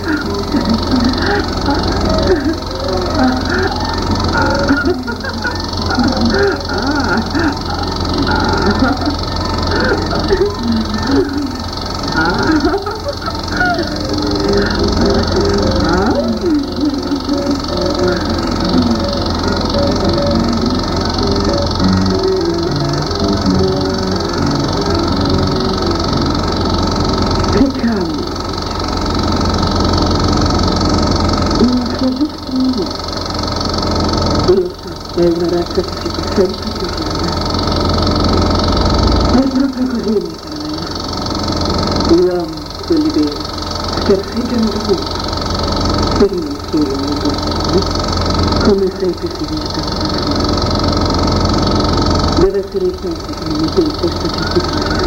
È una razza che si fa sempre più grande. È proprio così, mia cara. Gli uomini, quelli veri, scarseggiano dovunque. Per me solo non possibile. Come sei pessimista sulla tua. Deve essere il tempo che mi mette in testa certi pensieri.